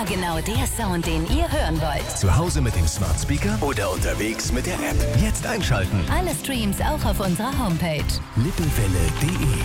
Immer genau der Sound, den ihr hören wollt. Zu Hause mit dem Smart Speaker oder unterwegs mit der App. Jetzt einschalten. Alle Streams auch auf unserer Homepage. Lippelwelle.de